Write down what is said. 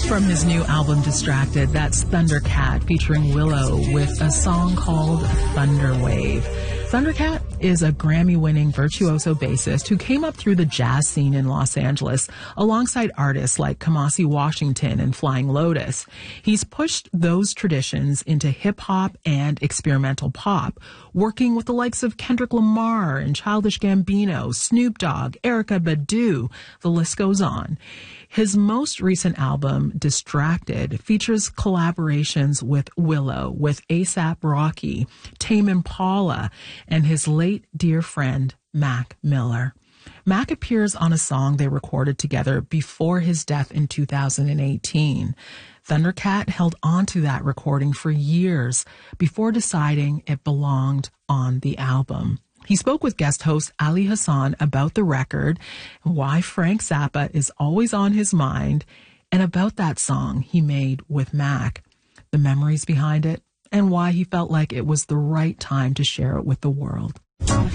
From his new album Distracted, that's Thundercat featuring Willow with a song called Thunderwave. Thundercat is a Grammy-winning virtuoso bassist who came up through the jazz scene in Los Angeles alongside artists like Kamasi Washington and Flying Lotus. He's pushed those traditions into hip-hop and experimental pop, working with the likes of Kendrick Lamar and Childish Gambino, Snoop Dogg, Erykah Badu. The list goes on. His most recent album, Distracted, features collaborations with Willow, with A$AP Rocky, Tame Impala, and his late dear friend, Mac Miller. Mac appears on a song they recorded together before his death in 2018. Thundercat held on to that recording for years before deciding it belonged on the album. He spoke with guest host Ali Hassan about the record, why Frank Zappa is always on his mind, and about that song he made with Mac, the memories behind it, and why he felt like it was the right time to share it with the world.